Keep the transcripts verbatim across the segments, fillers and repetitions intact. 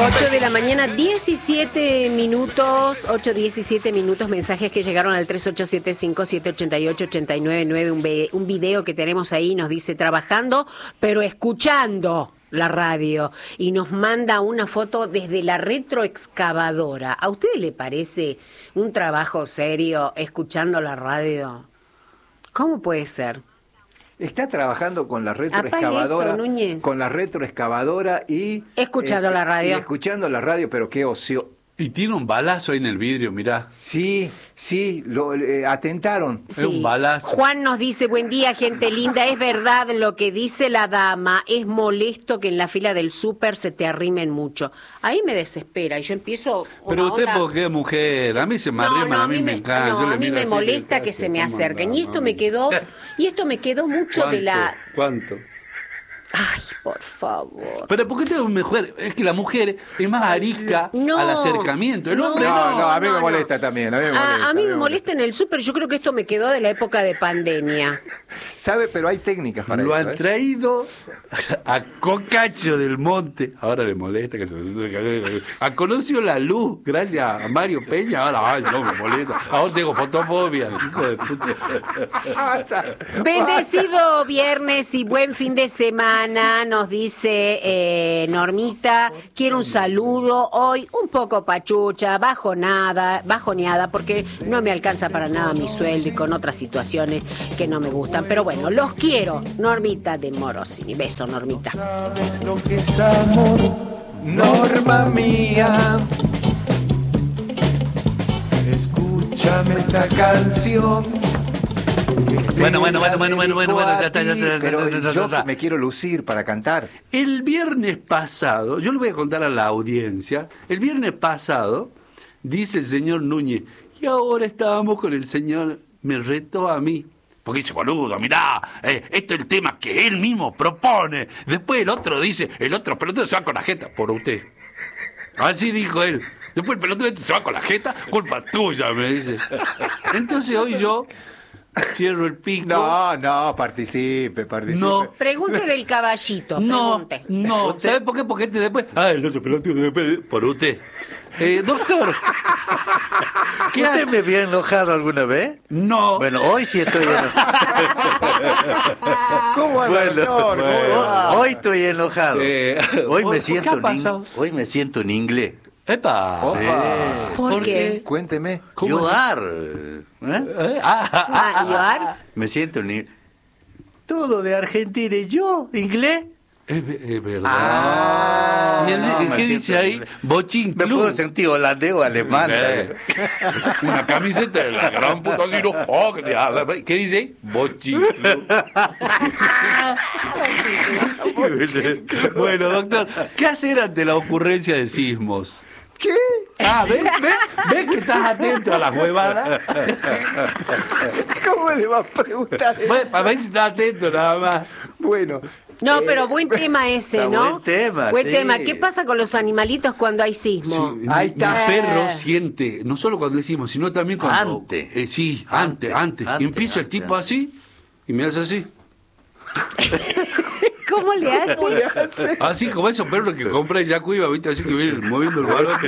ocho de la mañana, diecisiete minutos, ocho, diecisiete minutos, mensajes que llegaron al tres ocho siete cinco siete ocho ocho ocho nueve nueve, un, ve- un video que tenemos ahí, nos dice trabajando, pero escuchando la radio, y nos manda una foto desde la retroexcavadora. ¿A usted le parece un trabajo serio escuchando la radio? ¿Cómo puede ser? Está trabajando con la Apague retroexcavadora, eso, Núñez. con la retroexcavadora y Escuchando eh, la radio. Y escuchando la radio, pero qué ocio. Y tiene un balazo ahí en el vidrio, mirá. Sí, sí, lo eh, atentaron. Es un balazo. Juan nos dice, buen día, gente linda, es verdad lo que dice la dama, es molesto que en la fila del súper se te arrimen mucho. Ahí me desespera y yo empiezo una Pero usted onda- porque es mujer, a mí se me No, arriman, no, a mí me encanta. no, yo le a mí miro me así, molesta ¿qué que hace? se me ¿Cómo acerquen. anda, Y esto mami? me quedó, y esto me quedó mucho de la... ¿Cuánto? Ay, por favor. Pero ¿por qué tengo mujer? Es que la mujer es más arisca No, al acercamiento. El no, hombre No, no. no, a mí no, me no. molesta también. A mí me A, molesta, a mí me molesta en el súper, yo creo que esto me quedó de la época de pandemia. ¿Sabe? Pero hay técnicas para Lo eso. han ¿eh? traído a Cocacho del Monte. Ahora le molesta que se me... Ha conocido la luz, gracias a Mario Peña. Ahora, ay, no me molesta. Ahora tengo fotofobia, hijo de puta. Basta. Bendecido viernes y buen fin de semana, nos dice eh, Normita. Quiero un saludo hoy, un poco pachucha, bajonada, bajoneada, porque no me alcanza para nada mi sueldo y con otras situaciones que no me gustan. Pero bueno, los quiero. Normita de Morosini. Beso, Normita. ¿Sabes lo que es amor, Norma mía? Escúchame esta canción. Bueno, bueno, bueno, bueno, bueno, bueno, bueno, ya está, ya está, ya está, Pero ya está, ya yo está. me quiero lucir para cantar. El viernes pasado, yo le voy a contar a la audiencia, el viernes pasado, dice el señor Núñez, y ahora estábamos con el señor, me retó a mí. Porque dice, boludo, mirá, eh, esto es el tema que él mismo propone. Después el otro dice, el otro pelotudo se va con la jeta, por usted. Así dijo él. Después el pelotudo se va con la jeta, culpa tuya, me dice. Entonces hoy yo cierro el pico. No, no, participe, participe. No. Pregunte del caballito. No, Pregunte. no, ¿sabe por qué? Porque este después... Ah, el otro pelotudo después... Por usted. Eh, doctor, ¿qué ¿Usted hace? me había enojado alguna vez? No. Bueno, hoy sí estoy enojado. ¿Cómo anda, Bueno, doctor? ¿Cómo bueno. va? Hoy estoy enojado. Sí. Hoy ¿Por- me por siento qué ha en pasado? in- hoy me siento en inglés. Epa. Opa. Sí. ¿Por, ¿Por qué? qué? Cuénteme. ¿Cómo You es? are, ¿eh? Eh, ah, ah, Ah, ¿you are? Me siento en inglés. Todo de Argentina y yo, inglés. Es, es verdad. Ah, ¿Y el- no, me ¿Qué siento dice ahí? inglés. Bochín Me Club. puedo sentir holandés o alemán. Eh, Una camiseta de la gran puta así, ¿no? Oh, ¿qué, te- ¿qué dice ahí? Bochín Club. Bueno, doctor, ¿qué hacer ante la ocurrencia de sismos? ¿Qué? Ah, ¿ves? ¿Ves? ¿Ves que estás atento a las huevadas? ¿Cómo le va a preguntar eso? Bueno, a ver si estás atento nada más. Bueno. No, eh, pero buen tema ese, está ¿no? buen tema, Buen sí. tema. ¿Qué pasa con los animalitos cuando hay sismo? Sí, Ahí mi- está. Mi perro Eh. siente, no solo cuando decimos, sino también cuando... Antes. Eh, sí, antes, antes. Antes, Y empieza el antes, tipo antes. así y me hace así. ¿Cómo le hace? ¿Cómo le hace? Así como esos perros que compra ya cuiva, ¿viste? Así que vienen moviendo el balote.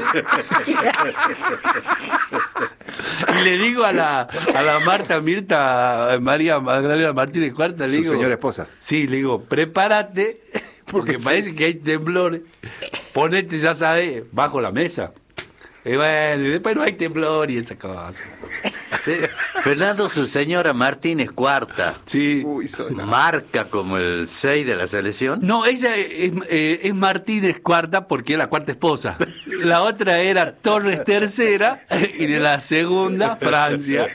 Y le digo a la, a la Marta Mirta, María Magdalena Martínez Cuarta, le Su digo... señora esposa. Sí, le digo, prepárate, porque sí. parece que hay temblores. Ponete, ya sabes, bajo la mesa. Y bueno, y después no hay temblor y esa cosa. Fernando, su señora Martínez Cuarta. Sí. Uy, sola. Marca como el seis de la selección. No, ella es, eh, es Martínez Cuarta porque es la cuarta esposa. La otra era Torres tercera y de la segunda Francia.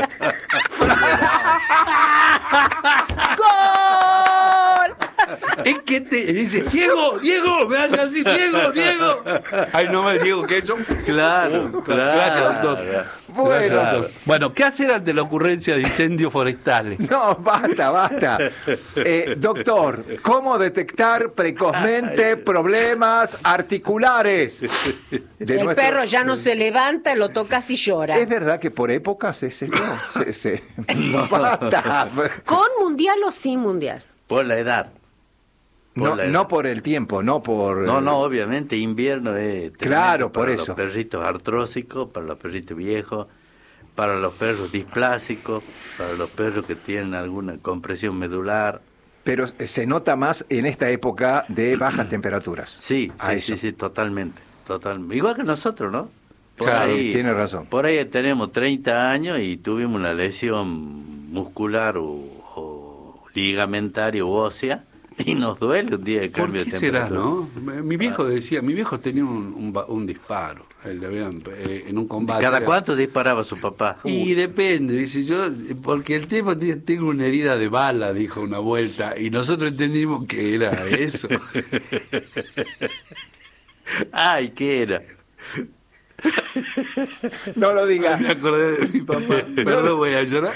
¡Gol! Es que te dice, Diego, Diego, me hace así, Diego, Diego. Ay, no me Diego, ¿qué he hecho? Claro, claro. Gracias, doctor. Bueno. Gracias, doctor. Bueno, ¿qué hacer ante la ocurrencia de incendios forestales? No, basta, basta. Eh, doctor, ¿cómo detectar precozmente problemas articulares? De El nuestro- perro ya no se levanta, lo tocas y llora. ¿Es verdad que por épocas es esto? Se- se- Basta. ¿Con mundial o sin mundial? Por la edad. No, la- no por el tiempo, no por... No, no, obviamente invierno es tremendo Claro, por para eso. los perritos artrósicos, para los perritos viejos, para los perros displásicos, para los perros que tienen alguna compresión medular. Pero se nota más en esta época de bajas temperaturas. Sí, A sí, eso. sí, sí, totalmente, totalmente. Igual que nosotros, ¿no? Por Claro, ahí, tiene razón. Por ahí tenemos treinta años y tuvimos una lesión muscular o, o ligamentaria o ósea y nos duele un día de ¿Por cambio qué de será, temperatura. no? Mi viejo decía, mi viejo tenía un, un, ba- un disparo, eh, le habían, eh, en un combate. ¿Cada cuánto disparaba su papá? Y depende, dice yo, porque el tipo tiene, tengo una herida de bala, dijo una vuelta, y nosotros entendimos que era eso. Ay, ¿qué era? No lo diga. Me acordé de mi papá, pero no voy a llorar.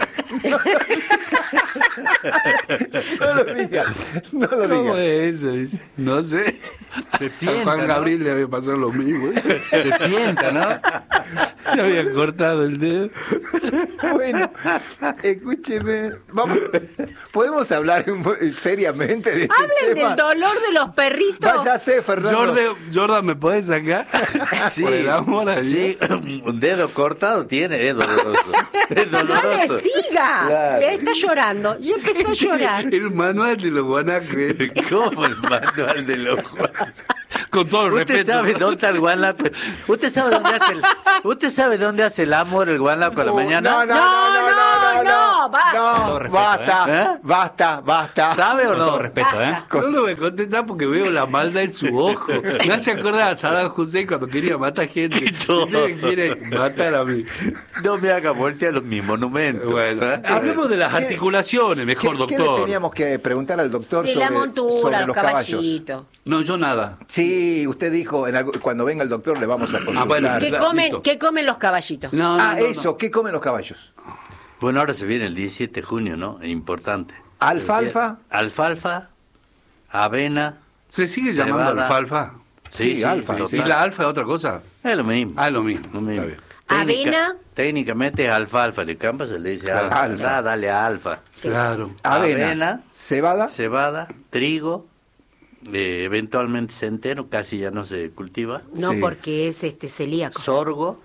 No lo diga. No lo ¿Cómo diga. es eso? Dice, no sé. Se A tienta, Juan ¿no? Gabriel le había pasado lo mismo. Se tienta, ¿no? Se había cortado el dedo. Bueno, escúcheme. Vamos, ¿podemos hablar un- seriamente de este Hablen tema? del dolor de los perritos. Váyase, Fernando. Jordan, Jordan, ¿me podés sacar? Sí, Por el amor a Dios. sí, un dedo cortado tiene, es doloroso. Es No doloroso. le siga. Claro. Está llorando. Ya empezó a llorar. El manual de los guanacos. ¿Cómo el manual de los guanacos? Con todo el ¿Usted respeto. sabe dónde está el guanaco? ¿Usted sabe dónde hace el, ¿Usted sabe dónde hace el amor el guanaco a la mañana? No, no, no, no, no, no, no, basta. no, Con todo respeto, basta, ¿eh? basta, basta. ¿Sabe o Con todo no? respeto, ¿eh? No lo voy a contestar porque veo la maldad en su ojo. Me hace acordar a Saddam Hussein cuando quería matar gente. No. Usted quiere matar a mí. No me haga voltear los mis monumentos. Bueno, ¿eh? hablemos de las ¿Qué- articulaciones, mejor, ¿Qué, ¿Qué le doctor. teníamos que preguntar al doctor De sobre, la montura, sobre los los caballos? caballitos. No, yo nada. Sí, usted dijo, en algo- cuando venga el doctor le vamos a consultar. bueno, ¿Qué Claro, comen, listo. ¿Qué comen los caballitos? No, no, ah, no, no. eso, ¿qué comen los caballos? Bueno, ahora se viene el diecisiete de junio, ¿no? Es importante. ¿Alfalfa? Alfalfa, avena. ¿Se sigue llamando Cebada. alfalfa? Sí, alfa, total. ¿Y la alfa es otra cosa? Es lo mismo. Ah, lo mismo. Lo mismo. Está bien. Avena. Técnicamente es alfalfa, de campo se le dice Claro. alfa. Alfa. Ah, dale alfa. Claro. Avena, Avena. cebada, Cebada, trigo, eh, eventualmente centeno, casi ya no se cultiva, No, Sí. porque es este celíaco. sorgo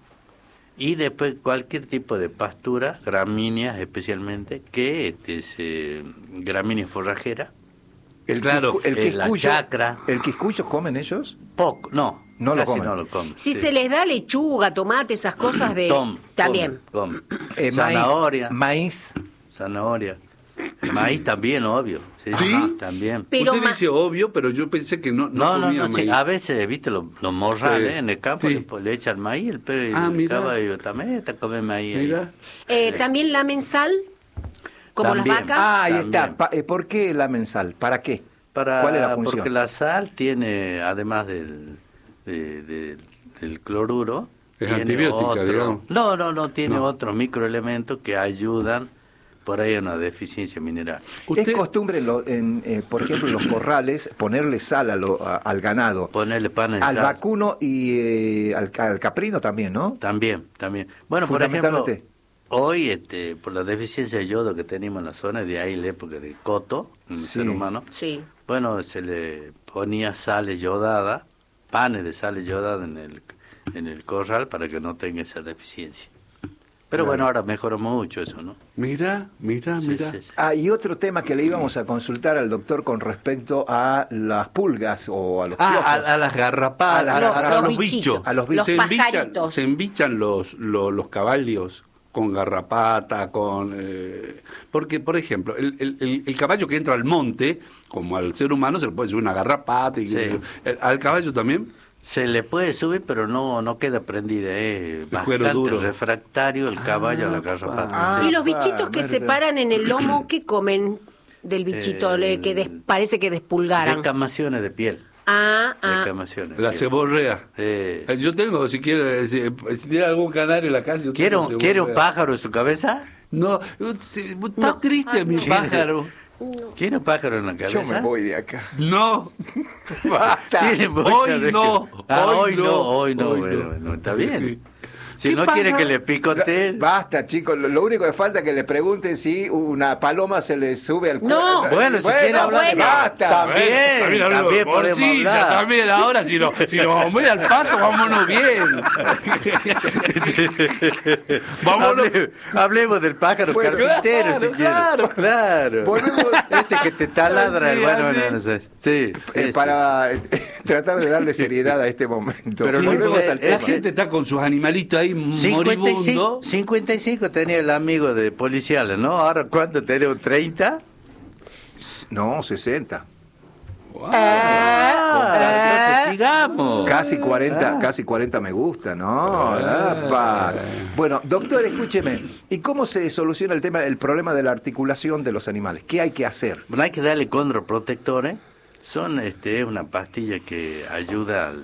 y después cualquier tipo de pastura, gramíneas especialmente, que este, se, gramínea forrajera, el, Claro, quiscu- el eh, la quiscuyo. chacra. ¿El quiscuyo comen ellos? poco, no, No lo casi comen. no lo comen. Si sí. se les da lechuga, tomate, esas cosas de... Tom, También. comen, comen. Eh, Zanahoria, Maíz, zanahoria, maíz también, obvio. Sí, ¿Sí? ajá, también. Pero Usted ma- dice obvio, pero yo pensé que no, no, No, no, comía no, sí, maíz. a veces, viste, los, los morrales Sí, en el campo, sí. le, pues, le echan maíz, el perro y Ah, el mira. caballo también está comiendo maíz. ahí. Mira. Eh, ¿También lamen sal? ¿Como También. las vacas? ah, ahí También. está. Pa- eh, ¿Por qué la mensal? ¿Para qué? Para, ¿Cuál es la función? Porque la sal tiene, además del, de- de- del cloruro, Es tiene antibiótica, otro- digamos. No, no, no, tiene No. otros microelementos que ayudan por ahí a una deficiencia mineral. Usted- Es costumbre, en lo- en, eh, por ejemplo, en los corrales, ponerle sal a lo- a- al ganado. Ponerle pan en Al sal. vacuno y eh, al, ca- al caprino también, ¿no? También, también. Bueno, por ejemplo, Fundamentalmente. hoy, este, por la deficiencia de yodo que tenemos en la zona, de ahí la época de coto, en el Sí. ser humano, Sí. bueno, se le ponía sales yodadas, panes de sales yodadas en el, en el corral para que no tenga esa deficiencia. Pero bueno, ahora mejoró mucho eso, ¿no? Mira, mira, Sí, mira. sí, sí. Ah, y otro tema que le íbamos a consultar al doctor con respecto a las pulgas o a los Ah, piojos. a, a las garrapatas, A las a, garrapatas. a los Los bichos. bichitos. A los bichos. Se Los embichan, pajaritos. se embichan los, los, los caballos con garrapata, con... eh, porque, por ejemplo, el, el, el- el caballo que entra al monte, como al ser humano, se le puede subir una garrapata. Y qué Sí. sé yo. El- ¿Al caballo también? Se le puede subir, pero no no queda prendida. Es cuero bastante duro. refractario el caballo a la Ah, garrapata. ah. sí. ¿Y los bichitos que verde. se paran en el lomo, qué comen del bichito Eh, le- que des- parece que despulgaran? Descamaciones de piel. Ah, ah. Descamaciones. de La piel. ceborrea. Eh, Eh, Yo tengo, si quiere, si, si tiene algún canario en la casa, yo ¿Quiere, tengo un- ¿Quiere un ceborrea. pájaro en su cabeza? No, si- está No. triste Ay, mi no. pájaro. ¿Quiere un pájaro en la cabeza? Yo me voy de acá. No. Basta. Tiene mucha Hoy de- no, Ah, hoy hoy no, no, hoy no, hoy bueno, no. bueno, está bien. Sí. Si ¿Qué no pasa? quiere que le picote. Basta, chicos. Lo, lo único que falta es que le pregunten si una paloma se le sube al No. cuerpo. Bueno, si quiere hablar de- bueno. Basta. También, También, también podemos morcilla, hablar. también ahora, si nos si nos vamos a ir al pato, vámonos bien. vámonos. Hable- hablemos del pájaro Bueno, carpintero, claro, si quiere. claro. Claro. Volvemos- Ese que te taladra. Sí, bueno, así. bueno, no sé. Sí, Eh, ese. para eh, tratar de darle seriedad a este momento. Pero no volvemos sé, al es La tema. gente está con sus animalitos ahí cincuenta y cinco, moribundos. cincuenta y cinco tenía el amigo de policiales, ¿no? Ahora, ¿cuánto tenemos? ¿treinta? No, sesenta. Ah, entonces sigamos. Casi cuarenta, Ah. casi cuarenta me gusta, ¿no? Apa. Bueno, doctor, escúcheme. ¿Y cómo se soluciona el tema, el problema de la articulación de los animales? ¿Qué hay que hacer? Bueno, hay que darle condroprotectores. Son este, una pastilla que ayuda al-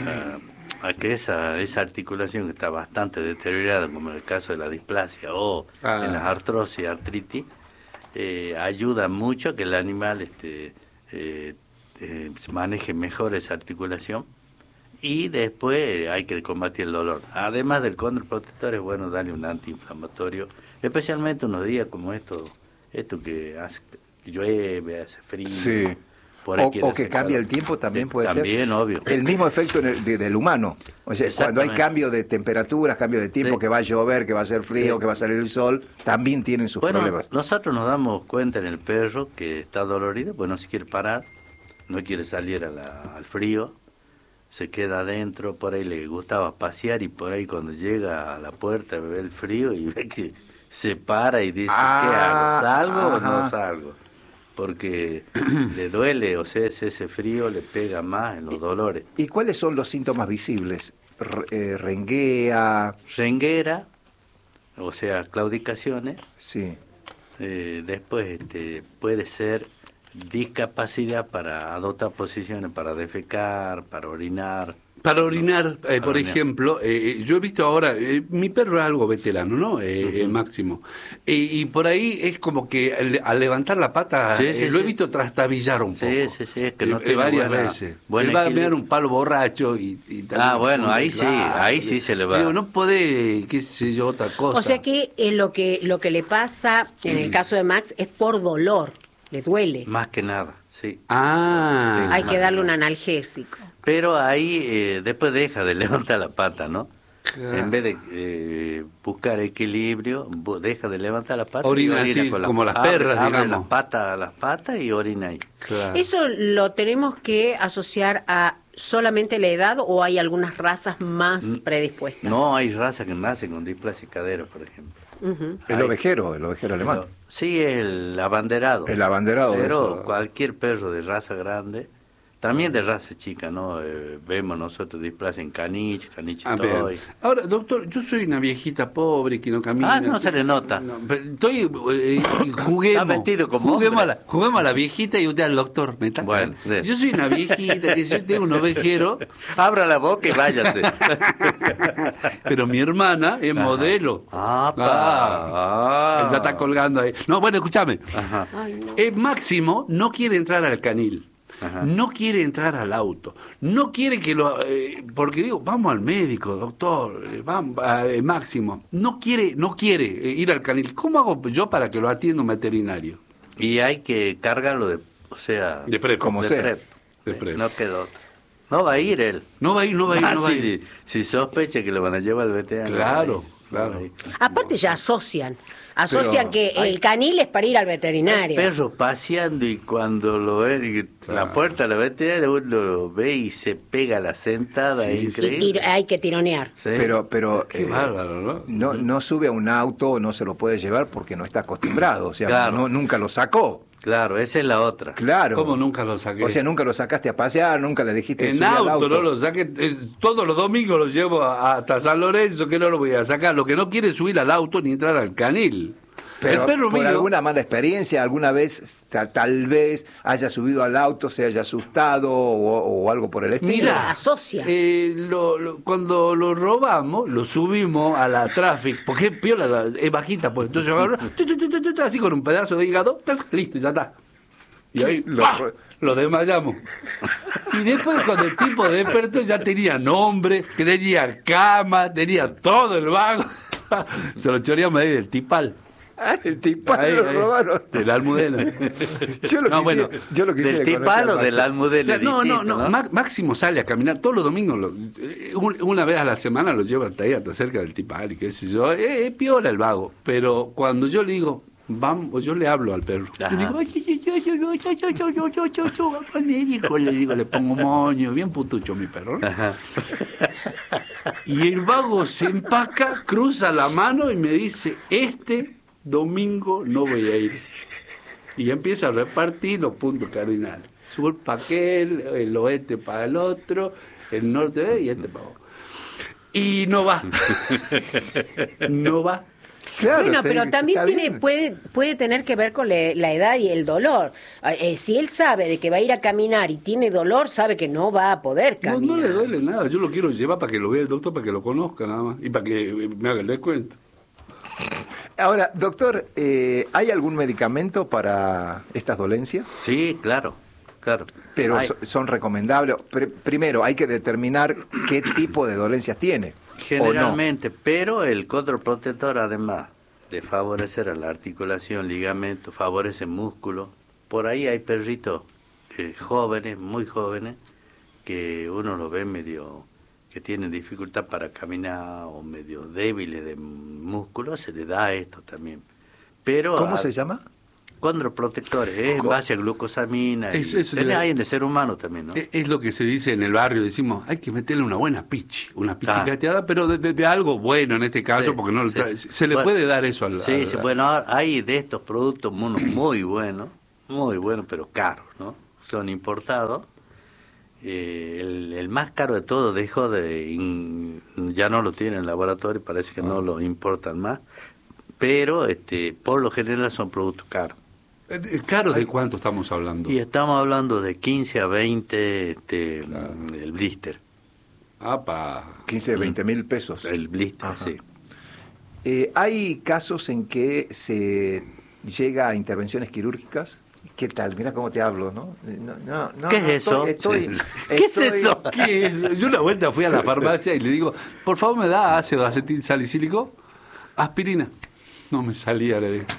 a, a que esa, esa articulación que está bastante deteriorada, como en el caso de la displasia o Ah. en las artrosis y artritis, eh, ayuda mucho a que el animal este, eh, eh, maneje mejor esa articulación. Y después hay que combatir el dolor. Además del condroprotector, es bueno darle un antiinflamatorio, especialmente unos días como estos, esto que hace, llueve, hace frío. Sí. por ahí O, quiere o que hacer cambia calor. el tiempo también Eh, puede ser. También, obvio. El mismo efecto en el- de- del humano. O sea, cuando hay Exactamente. cambio de temperaturas, cambio de tiempo, Sí. que va a llover, que va a hacer frío, Sí. que va a salir el sol, también tienen sus Bueno, problemas. nosotros nos damos cuenta en el perro que está dolorido, pues no se quiere parar, no quiere salir a la- al frío, se queda adentro, por ahí le gustaba pasear y por ahí cuando llega a la puerta ve el frío y ve que se para y dice, Ah, ¿qué hago? ¿Salgo o no ajá. salgo? Porque le duele, o sea, ese ese frío le pega más en los dolores. ¿Y cuáles son los síntomas visibles? R- eh, renguea, Renguera, o sea, claudicaciones. sí. Eh, después este, puede ser discapacidad para adoptar posiciones para defecar, para orinar. Para orinar, eh, por orinar. ejemplo, eh, yo he visto ahora, eh, mi perro es algo veterano, ¿no? Eh, eh, Máximo. Eh, y por ahí es como que al, al levantar la pata, Sí, eh, sí, lo he sí. visto trastabillar un Sí, poco. sí, sí, es que no Eh, tiene varias buena- veces. buen Él va a equilibrio. mear un palo borracho y... y tal. Ah, bueno, ahí sí, ahí sí se le va. Digo, no puede, qué sé yo, otra cosa. O sea que eh, lo que lo que le pasa en el caso de Max es por dolor, le duele. Más que nada, sí. Ah. Hay que darle un analgésico. Pero ahí eh, después deja de levantar la pata, ¿no? Claro. En vez de eh, buscar equilibrio, bu- deja de levantar la pata Orina y orina así, con la como las abre- perras, abre digamos. las patas, las patas y orina ahí. Claro. ¿Eso lo tenemos que asociar a solamente la edad o hay algunas razas más predispuestas? No hay raza que nace con displasia cadera, por ejemplo. Ujú. El Hay- ovejero, el ovejero alemán. Pero- sí, es el abanderado. El abanderado, Pero eso. cualquier perro de raza grande, también de raza chica, ¿no? Eh, vemos nosotros displasia en caniche, caniche Ah, toy. bien. Ahora, doctor, yo soy una viejita pobre que no camina. Ah, no se le nota. No, pero estoy, eh, juguemos. Está vestido como juguemos, a hombre. la, juguemos a la viejita y usted al doctor. ¿me está? Bueno, sí. Yo soy una viejita, que yo tengo un ovejero, Abra la boca y váyase. pero mi hermana es modelo. Ah, Ah, ella está colgando ahí. No, bueno, escúchame. Ajá. Ay, no. El Máximo no quiere entrar al canil. Ajá. No quiere entrar al auto, no quiere que lo... eh, porque digo, vamos al médico, doctor, eh, vamos, eh, Máximo. No quiere, no quiere eh, ir al canil. ¿Cómo hago yo para que lo atienda un veterinario? Y hay que cargarlo de, o sea, De prep. Como de sea. prep. De Sí, prep. No queda otra. No va a ir él. No va a ir, no va a ir, Ah, no va a si, ir. si sospecha que lo van a llevar al veterinario. Claro, no va a ir. claro. No va a ir. Aparte ya asocian, asocian Pero que el canil es para ir al veterinario. Perro paseando y cuando lo ve, la puerta de la veterinaria, uno lo ve y se pega la sentada, Sí, es Y increíble. tiro- hay que tironear. Sí. Pero, pero Qué eh, bárbaro, ¿no? no, no sube a un auto, no se lo puede llevar porque no está acostumbrado. O sea, Claro. no, nunca lo sacó. Claro, esa es la otra. Claro. ¿Cómo nunca lo saqué? O sea, nunca lo sacaste a pasear, nunca le dijiste en subí al auto, no lo saqué. eh, todos los domingos lo llevo a- hasta San Lorenzo, que no lo voy a sacar. Lo que no quiere es subir al auto ni entrar al canil. Pero el perro por mío, alguna mala experiencia, alguna vez ta- tal vez haya subido al auto, se haya asustado o, o algo por el estilo. Mira, asocia. eh, lo- lo- cuando lo robamos, lo subimos a la traffic, porque es piola, la- es bajita, pues. Entonces yo agarro, tu, tu, tu, tu, tu, así con un pedazo de hígado, tac, listo, ya está. Y ahí, Lo, ¡pah! ro- lo desmayamos. Y después cuando el tipo despertó ya tenía nombre, tenía cama, tenía todo el vago. Se lo choreamos ahí del tipal. Ah, el tipal Ahí, lo ahí, robaron. de la Almudena. Yo lo No, quisiera, bueno, yo lo quisiera ¿Del tipal o del Almudena? No, no, Distinto, no, Má- Máximo sale a caminar todos los domingos, lo- eh, un- una vez a la semana lo lleva hasta ahí, hasta cerca del tipal y qué sé yo. Es piola el vago, pero cuando yo le digo, vamos, yo le hablo al perro. Yo le digo, ay, ay, ay, ay, ay, ay, ay, ay, ay, ay, ay, ay, al médico, le digo, le pongo moño, bien putucho mi perro, ¿no? Ajá. Y el vago se empaca, cruza la mano y me dice, este domingo no voy a ir. Y empieza a repartir los puntos cardinales. Sur para aquel, el oeste para el otro, el norte y este para otro. Y no va. No va. Claro, bueno, sí, pero también está tiene, bien. puede, puede tener que ver con le- la edad y el dolor. Eh, si él sabe de que va a ir a caminar y tiene dolor, sabe que no va a poder No, caminar. no le duele nada. Yo lo quiero llevar para que lo vea el doctor, para que lo conozca nada más. Y para que me haga el descuento. Ahora, doctor, eh, ¿hay algún medicamento para estas dolencias? Sí, claro, claro. Pero Hay- so- son recomendables. Pr- primero, hay que determinar qué tipo de dolencias tiene. Generalmente, pero el condroprotector, además de favorecer a la articulación, ligamento, favorece músculo. Por ahí hay perritos eh, jóvenes, muy jóvenes, que uno los ve medio que tienen dificultad para caminar o medio débiles de músculo, se le da esto también. Pero ¿Cómo a- se llama? Condroprotectores, es en Co- base a glucosamina. y Eso- eso tenés le- ahí en el ser humano también, ¿no? Es, es lo que se dice en el barrio, decimos, hay que meterle una buena pichi, una pichi Ah. cateada, pero de, de- de algo bueno en este caso, Sí, porque no lo sí, tra- sí. se le Bueno, puede dar eso al... Sí, al- sí, bueno, ahora hay de estos productos unos muy buenos, muy buenos, pero caros, ¿no? Son importados. Eh, el, el más caro de todo dejó de... in- ya no lo tiene en el laboratorio, parece que no lo importan más, pero este por lo general son productos caros. Eh, eh, ¿Caro de cuánto estamos hablando? Y estamos hablando de quince a veinte este, Claro. el blister. Apa. quince, veinte mil pesos. El blister, Ajá. sí. Eh, ¿Hay casos en que se llega a intervenciones quirúrgicas? ¿Qué tal? Mira cómo te hablo, ¿no? No, no, no, ¿Qué no, es eso? Estoy, Sí. estoy- ¿Qué es estoy- eso? ¿Qué es? Yo una vuelta fui a la farmacia y le digo, por favor me da ácido acetil salicílico, aspirina. No me salía, le digo.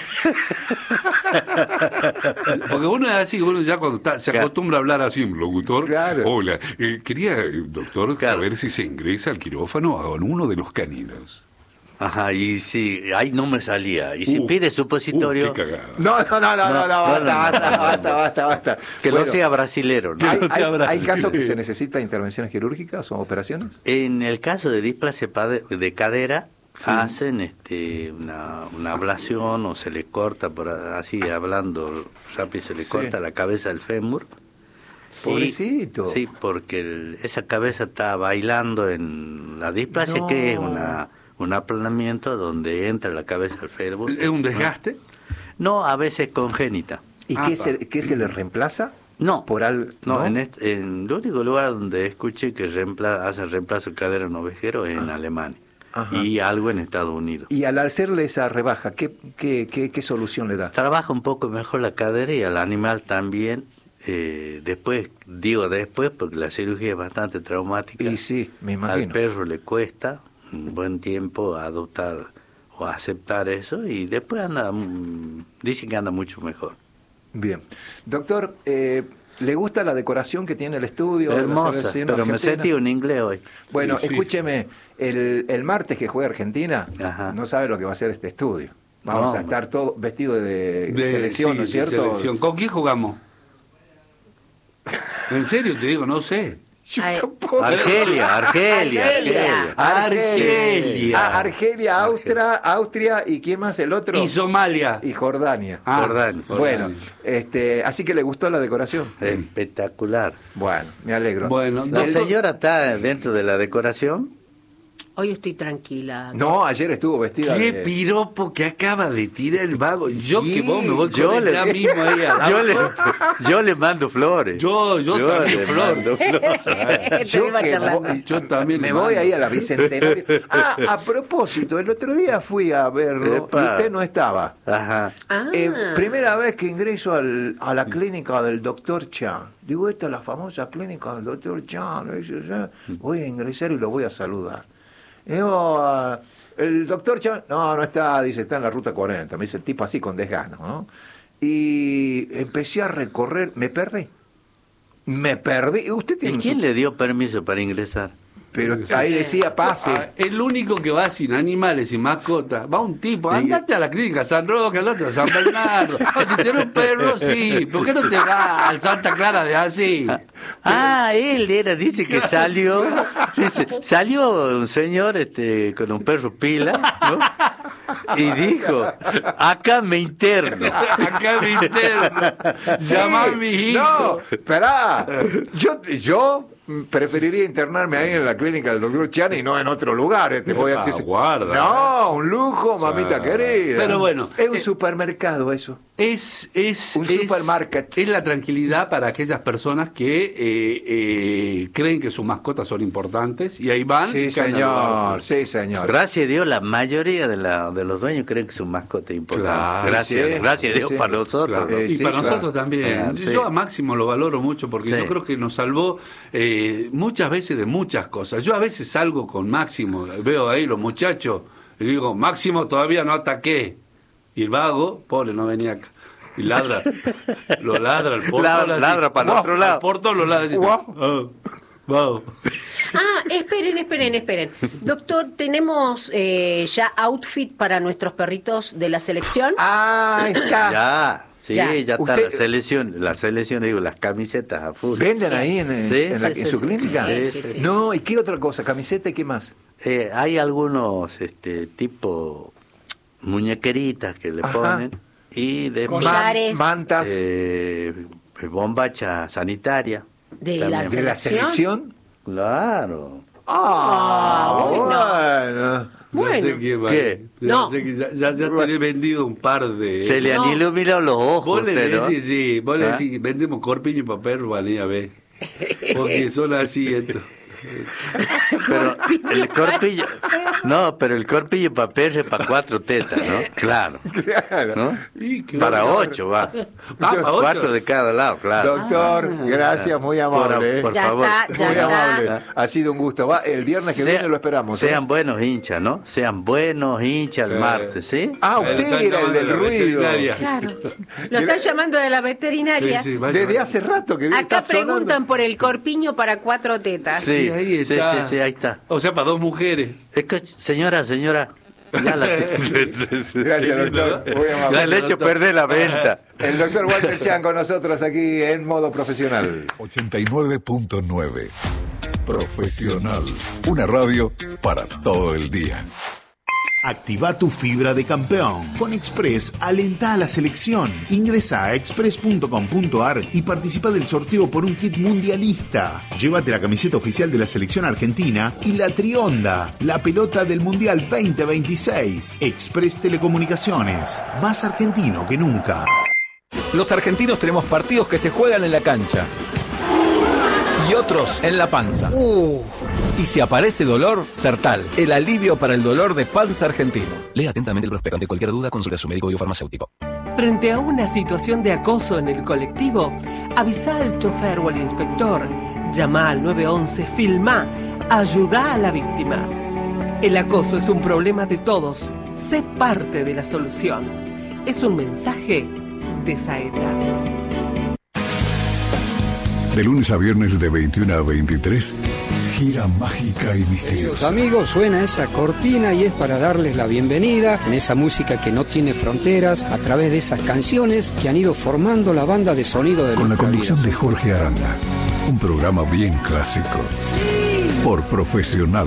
Porque uno es así, uno ya cuando está, se Claro. acostumbra a hablar así, un locutor. Claro. Hola, eh, quería, eh, doctor, Claro. saber si se ingresa al quirófano con uno de los caninos. Ajá, y si ahí no me salía. Y si Uh, pide uh, supositorio, qué cagada. No, no, no, no, no, no, No, basta, no, no, basta, no, no, basta, no. basta, basta. que Bueno, no sea brasilero, ¿no? ¿Hay, no sea hay- brasileño. hay casos que se necesita intervenciones quirúrgicas o operaciones? En el caso de displasia pade- de cadera, Sí. hacen este una, una ablación o se le corta, por a- así hablando rápido, se le Sí. corta la cabeza del fémur. Y- Pobrecito. sí, porque el- esa cabeza está bailando en la displasia, No. que es una un aplanamiento donde entra la cabeza del fémur. ¿Es un desgaste? No, a veces congénita. ¿Y Ah, qué pa. se, qué se le reemplaza? No, Por al, no, En, este, en el único lugar donde escuché que reempla, hacen reemplazo de cadera en ovejero es en Alemania. Ajá. Y algo en Estados Unidos. Y al hacerle esa rebaja, ¿qué, qué, qué, qué solución le da? Trabaja un poco mejor la cadera y al animal también. Eh, después, digo después, porque la cirugía es bastante traumática. Y sí, me Al imagino. perro le cuesta un buen tiempo adoptar o aceptar eso y después anda, mm, dicen que anda mucho mejor. Bien. Doctor, eh, ¿le gusta la decoración que tiene el estudio? Hermosa, ¿Sí, no, pero me Argentina? sentí en inglés hoy. Bueno, Sí, sí. escúcheme, el, el martes que juega Argentina, Ajá. no sabe lo que va a ser este estudio. Vamos No, a estar todos vestidos de, De- selección, sí, ¿no es de cierto? selección. ¿Con quién jugamos? En serio, te digo, no sé. Yo Ay. tampoco. Argelia, Argelia, Argelia. Argelia. Ah, Argelia, Austria, Austria, ¿y quién más el otro? Y Somalia. Y Jordania. Ah, Jordania. Bueno, este, así que le gustó la decoración. Espectacular. Bueno, me alegro. Bueno, La doctor- señora está dentro de la decoración. Hoy estoy tranquila. No, ayer estuvo vestida Qué de... piropo que acaba de tirar el vago. Yo Sí, que vos me voy yo con le- ya mismo ahí al Yo le, auto. yo le mando flores. Yo, yo, también, le Flor. mando flores. Yo, iba que charlando. voy- Yo también me le voy mando. ahí a la Bicentenario. Ah, a propósito, el otro día fui a verlo Epa. y usted no estaba. Ajá. Ah. Eh, primera vez que ingreso al- a la clínica del doctor Chan. Digo, esta es la famosa clínica del doctor Chan. Y dice, "Ya, voy a ingresar y lo voy a saludar. Y digo, ah, el doctor Chan, no, no está, dice, está en la ruta cuarenta. Me dice el tipo así con desgano, ¿no? Y empecé a recorrer, me perdí. Me perdí. Usted tiene ¿Y un quién su- le dio permiso para ingresar? Pero ahí decía pase. Ah, el único que va sin animales, sin mascotas, va un tipo, andate a la clínica San Roque, andate a San Bernardo. O si tienes un perro, sí. ¿Por qué no te vas al Santa Clara de así? Ah, él era, dice que salió, dice, salió un señor este con un perro pila, ¿no? Y dijo, acá me interno. Acá me interno. Llama a mi hijo. No, esperá. Yo, yo preferiría internarme ahí en la clínica del doctor Chan y no en otro lugar. Este, voy a- Ah, guarda. No, un lujo, mamita Ah, querida. pero bueno, Es un eh, supermercado eso. Es, es, Un es- supermarket. es la tranquilidad para aquellas personas que eh, eh, creen que sus mascotas son importantes y ahí van. Sí, y caen al señor. barco. Sí, señor. Gracias a Dios, la mayoría de, la, de los dueños creen que su mascota es importante. Claro, gracias, sí, gracias a Dios sí, para nosotros. Claro, Eh, y sí, para claro. nosotros también. Ah, sí. Yo a Máximo lo valoro mucho porque Sí. yo creo que nos salvó eh, muchas veces de muchas cosas. Yo a veces salgo con Máximo, veo ahí los muchachos y digo, Máximo, todavía no ataqué. Y el vago, pobre, no venía acá. Y ladra, lo ladra el portón. Ladra- así. ladra para el Guau, otro lado. El portón lo ladra así. Guau, guau. Ah, esperen, esperen, esperen. Doctor, tenemos eh, ya outfit para nuestros perritos de la selección. Ah, está. Ya, sí, Ya. ya, está Usted- la selección, la selección, digo, las camisetas a full. ¿Venden ahí en, en- Sí, en la- sí, en sí, su sí. clínica? Sí, sí, sí. No, ¿y qué otra cosa? ¿Camiseta y qué más? Eh, hay algunos este tipo muñequeritas que le Ajá. ponen y de Collares. Man- mantas eh, bombacha sanitaria. De la también. de la ¿Selección? selección. Claro. Ah, Ah, bueno. Bueno. Ya sé que va- ¿Qué? Ya No. sé que ya, ya, ya tenés vendido un par de. Se le No. han iluminado los ojos. Vos le usted, ¿no? decís, sí, vos le ¿Ah? decís, vendemos corpiño para perro, vale, a ver. Porque son así esto. Pero el corpillo, no, pero el corpillo para perro es para cuatro tetas, ¿no? Claro. ¿No? Y qué Para bueno. ocho, va. Ah, para ocho. Cuatro de cada lado, claro. Doctor, gracias, muy amable. Por- eh. por Ya favor. está, ya Muy está. amable. Ha sido un gusto. Va, el viernes que Sea- viene lo esperamos. ¿eh? Sean buenos hinchas, ¿no? Sean buenos hinchas el Sí. martes, ¿sí? Ah, Ahí lo usted están era el llamando del la ruido. veterinaria. Claro. Lo están llamando de la veterinaria. Sí, sí, vaya, Desde vaya. hace rato que viene. Acá está sonando. preguntan por el corpiño para cuatro tetas. Sí, ahí sí, está. sí, sí, ahí está. O sea, para dos mujeres. Es que, señora, señora, ya la Gracias, doctor. Muy amable. Ya le he hecho perder la venta. El doctor Walter Chan con nosotros aquí en modo profesional. ochenta y nueve punto nueve. Profesional. Una radio para todo el día. Activa tu fibra de campeón. Con Express, alenta a la selección. Ingresa a express punto com punto ar y participa del sorteo por un kit mundialista. Llévate la camiseta oficial de la selección argentina y la Trionda, la pelota del Mundial veinte veintiséis. Express Telecomunicaciones, más argentino que nunca. Los argentinos tenemos partidos que se juegan en la cancha y otros en la panza. Y si aparece dolor, Sertal, el alivio para el dolor de panza argentino. Lea atentamente el prospecto. Ante cualquier duda, consulte a su médico y o farmacéutico. Frente a una situación de acoso en el colectivo, avisa al chofer o al inspector, llama al nueve once, filmá, ayuda a la víctima. El acoso es un problema de todos, sé parte de la solución. Es un mensaje de Saeta. De lunes a viernes de veintiuno a veintitrés, gira mágica y misteriosa. Amigos, suena esa cortina y es para darles la bienvenida en esa música que no tiene fronteras a través de esas canciones que han ido formando la banda de sonido de Con la nuestra conducción vida. de Jorge Aranda. Un programa bien clásico. Por Profesional.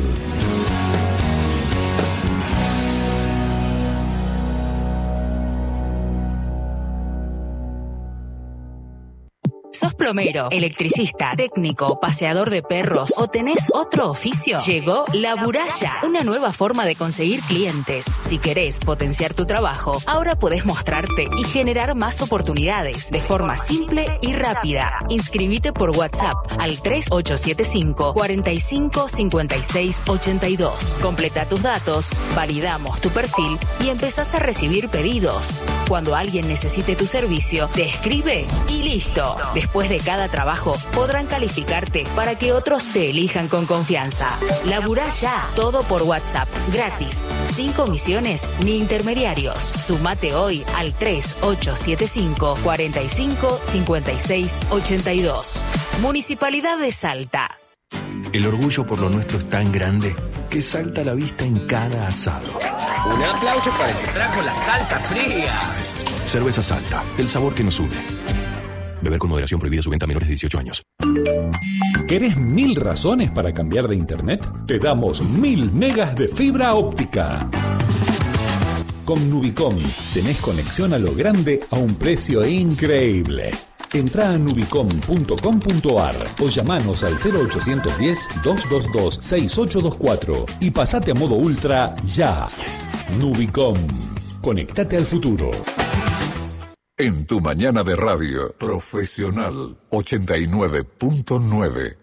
¿Sos plomero, electricista, técnico, paseador de perros o tenés otro oficio? Llegó Laburaya, una nueva forma de conseguir clientes. Si querés potenciar tu trabajo, ahora podés mostrarte y generar más oportunidades de forma simple y rápida. Inscribite por WhatsApp al tres ocho siete cinco, cuatro cinco, cinco seis ocho dos. Completa tus datos, validamos tu perfil y empezás a recibir pedidos. Cuando alguien necesite tu servicio, te escribe y listo. Después de cada trabajo, podrán calificarte para que otros te elijan con confianza. Laburá ya, todo por WhatsApp, gratis, sin comisiones ni intermediarios. Sumate hoy al tres ocho siete cinco, cuatro cinco, cinco seis ocho dos. Municipalidad de Salta. El orgullo por lo nuestro es tan grande que salta a la vista en cada asado. Un aplauso para el que trajo la Salta fría. Cerveza Salta, el sabor que nos une. Beber con moderación, prohibida su venta a menores de dieciocho años. ¿Querés mil razones para cambiar de internet? Te damos mil megas de fibra óptica. Con Nubicom tenés conexión a lo grande a un precio increíble. Entrá a nubicom punto com punto ar o llamanos al cero ochocientos diez, doscientos veintidós, sesenta y ocho veinticuatro y pasate a modo ultra ya. Nubicom. Conectate al futuro. En tu mañana de radio, Profesional ochenta y nueve punto nueve.